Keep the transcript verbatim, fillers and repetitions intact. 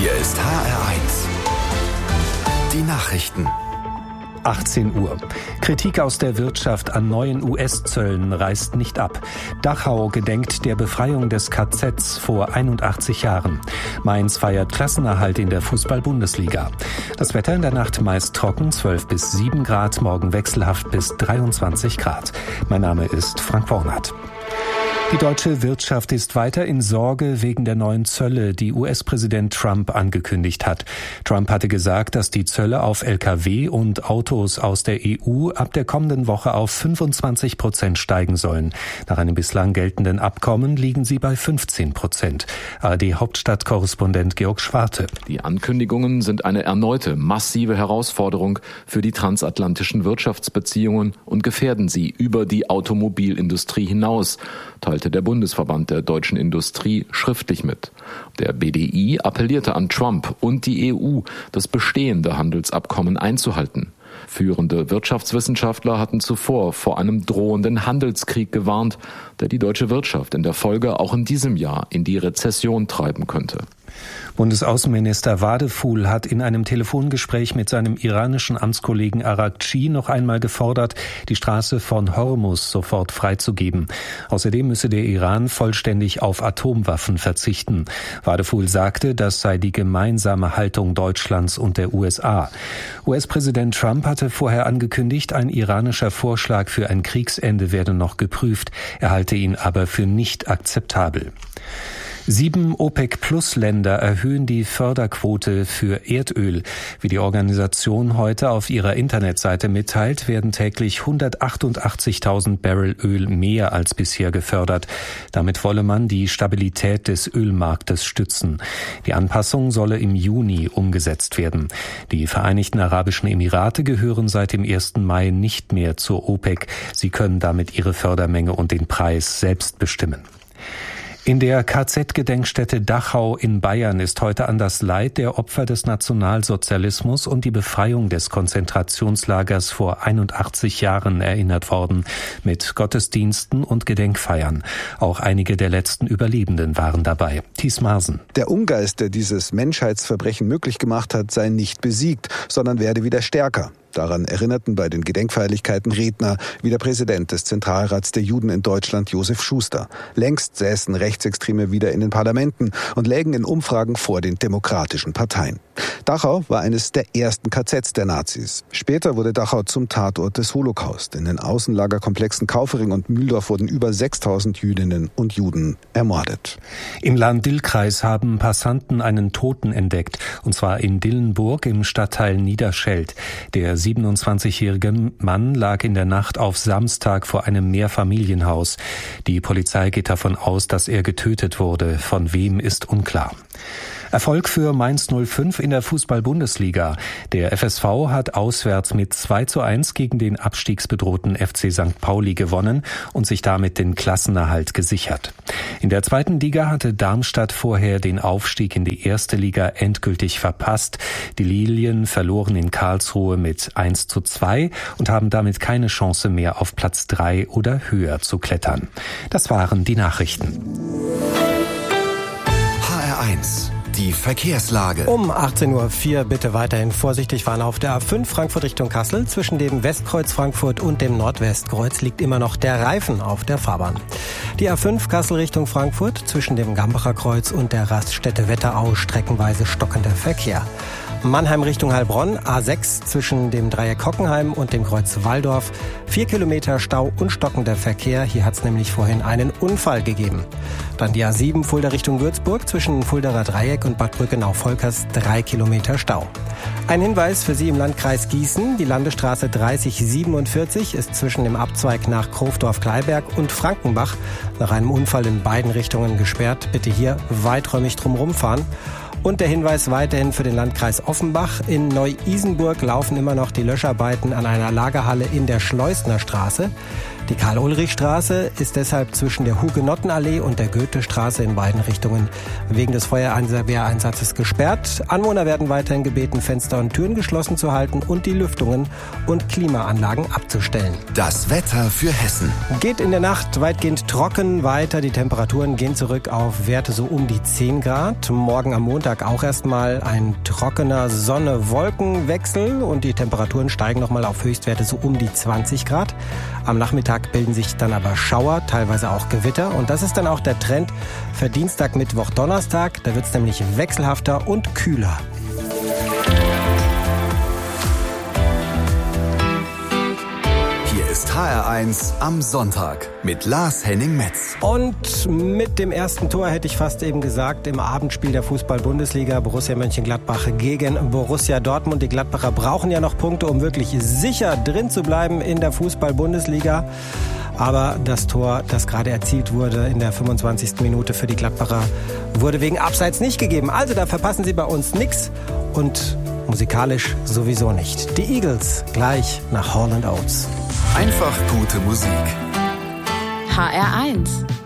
Hier ist H R eins. Die Nachrichten. achtzehn Uhr. Kritik aus der Wirtschaft an neuen U S-Zöllen reißt nicht ab. Dachau gedenkt der Befreiung des K Zs vor einundachtzig Jahren. Mainz feiert Klassenerhalt in der Fußball-Bundesliga. Das Wetter in der Nacht meist trocken, zwölf bis sieben Grad, morgen wechselhaft bis dreiundzwanzig Grad. Mein Name ist Frank Wornath. Die deutsche Wirtschaft ist weiter in Sorge wegen der neuen Zölle, die U S-Präsident Trump angekündigt hat. Trump hatte gesagt, dass die Zölle auf L K W und Autos aus der E U ab der kommenden Woche auf fünfundzwanzig Prozent steigen sollen. Nach einem bislang geltenden Abkommen liegen sie bei fünfzehn Prozent. A R D-Hauptstadtkorrespondent Georg Schwarte. Die Ankündigungen sind eine erneute massive Herausforderung für die transatlantischen Wirtschaftsbeziehungen und gefährden sie über die Automobilindustrie hinaus, teilte der Bundesverband der deutschen Industrie schriftlich mit. Der B D I appellierte an Trump und die E U, das bestehende Handelsabkommen einzuhalten. Führende Wirtschaftswissenschaftler hatten zuvor vor einem drohenden Handelskrieg gewarnt, der die deutsche Wirtschaft in der Folge auch in diesem Jahr in die Rezession treiben könnte. Bundesaußenminister Wadefuhl hat in einem Telefongespräch mit seinem iranischen Amtskollegen Araghchi noch einmal gefordert, die Straße von Hormuz sofort freizugeben. Außerdem müsse der Iran vollständig auf Atomwaffen verzichten. Wadefuhl sagte, das sei die gemeinsame Haltung Deutschlands und der U S A. U S-Präsident Trump hatte vorher angekündigt, ein iranischer Vorschlag für ein Kriegsende werde noch geprüft. Er halte ihn aber für nicht akzeptabel. Sieben OPEC-Plus-Länder erhöhen die Förderquote für Erdöl. Wie die Organisation heute auf ihrer Internetseite mitteilt, werden täglich hundertachtundachtzigtausend Barrel Öl mehr als bisher gefördert. Damit wolle man die Stabilität des Ölmarktes stützen. Die Anpassung solle im Juni umgesetzt werden. Die Vereinigten Arabischen Emirate gehören seit dem ersten Mai nicht mehr zur OPEC. Sie können damit ihre Fördermenge und den Preis selbst bestimmen. In der K Z-Gedenkstätte Dachau in Bayern ist heute an das Leid der Opfer des Nationalsozialismus und die Befreiung des Konzentrationslagers vor einundachtzig Jahren erinnert worden, mit Gottesdiensten und Gedenkfeiern. Auch einige der letzten Überlebenden waren dabei. Thies Maaßen. Der Ungeist, der dieses Menschheitsverbrechen möglich gemacht hat, sei nicht besiegt, sondern werde wieder stärker. Daran erinnerten bei den Gedenkfeierlichkeiten Redner wie der Präsident des Zentralrats der Juden in Deutschland, Josef Schuster. Längst säßen Rechtsextreme wieder in den Parlamenten und lägen in Umfragen vor den demokratischen Parteien. Dachau war eines der ersten K Zs der Nazis. Später wurde Dachau zum Tatort des Holocaust. In den Außenlagerkomplexen Kaufering und Mühldorf wurden über sechstausend Jüdinnen und Juden ermordet. Im Lahn-Dill-Kreis haben Passanten einen Toten entdeckt, und zwar in Dillenburg im Stadtteil Niederscheld. Der siebenundzwanzigjährige Mann lag in der Nacht auf Samstag vor einem Mehrfamilienhaus. Die Polizei geht davon aus, dass er getötet wurde. Von wem ist unklar. Erfolg für Mainz null fünf in der Fußball-Bundesliga. Der F S V hat auswärts mit zwei zu eins gegen den abstiegsbedrohten F C Sankt Pauli gewonnen und sich damit den Klassenerhalt gesichert. In der zweiten Liga hatte Darmstadt vorher den Aufstieg in die erste Liga endgültig verpasst. Die Lilien verloren in Karlsruhe mit eins zu zwei und haben damit keine Chance mehr, auf Platz drei oder höher zu klettern. Das waren die Nachrichten. H R eins. Die Verkehrslage. Um achtzehn Uhr vier bitte weiterhin vorsichtig fahren auf der A fünf Frankfurt Richtung Kassel. Zwischen dem Westkreuz Frankfurt und dem Nordwestkreuz liegt immer noch der Reifen auf der Fahrbahn. Die A fünf Kassel Richtung Frankfurt zwischen dem Gambacher Kreuz und der Raststätte Wetterau streckenweise stockender Verkehr. Mannheim Richtung Heilbronn, A sechs zwischen dem Dreieck Hockenheim und dem Kreuz Walldorf. Vier Kilometer Stau und stockender Verkehr. Hier hat es nämlich vorhin einen Unfall gegeben. Dann die A sieben Fulda Richtung Würzburg zwischen Fuldaer Dreieck und Bad Brückenau-Volkers. Drei Kilometer Stau. Ein Hinweis für Sie im Landkreis Gießen. Die Landesstraße dreißig siebenundvierzig ist zwischen dem Abzweig nach Krofdorf-Kleiberg und Frankenbach nach einem Unfall in beiden Richtungen gesperrt. Bitte hier weiträumig drumherum fahren. Und der Hinweis weiterhin für den Landkreis Offenbach. In Neu-Isenburg laufen immer noch die Löscharbeiten an einer Lagerhalle in der Schleusner Straße. Die Karl-Ulrich-Straße ist deshalb zwischen der Hugenottenallee und der Goethestraße in beiden Richtungen wegen des Feuerwehreinsatzes gesperrt. Anwohner werden weiterhin gebeten, Fenster und Türen geschlossen zu halten und die Lüftungen und Klimaanlagen abzustellen. Das Wetter für Hessen. Geht in der Nacht weitgehend trocken weiter. Die Temperaturen gehen zurück auf Werte so um die zehn Grad. Morgen am Montag Nachmittag auch erstmal ein trockener Sonne-Wolken-Wechsel und die Temperaturen steigen nochmal auf Höchstwerte so um die zwanzig Grad. Am Nachmittag bilden sich dann aber Schauer, teilweise auch Gewitter. Und das ist dann auch der Trend für Dienstag, Mittwoch, Donnerstag. Da wird es nämlich wechselhafter und kühler. H R eins am Sonntag mit Lars Henning-Metz. Und mit dem ersten Tor hätte ich fast eben gesagt, im Abendspiel der Fußball-Bundesliga Borussia Mönchengladbach gegen Borussia Dortmund. Die Gladbacher brauchen ja noch Punkte, um wirklich sicher drin zu bleiben in der Fußball-Bundesliga. Aber das Tor, das gerade erzielt wurde in der fünfundzwanzigsten Minute für die Gladbacher, wurde wegen Abseits nicht gegeben. Also da verpassen sie bei uns nichts und musikalisch sowieso nicht. Die Eagles gleich nach Hall and Oates. Einfach gute Musik. H R eins